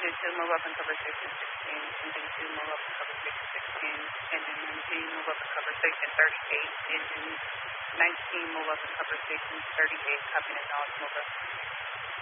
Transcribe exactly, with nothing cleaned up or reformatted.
Engine two, move up and cover station sixteen. Engine two, move up and cover station sixteen. Engine nineteen, move up and cover station thirty-eight. Engine nineteen, move up and cover station thirty-eight. Copy and acknowledge, move up.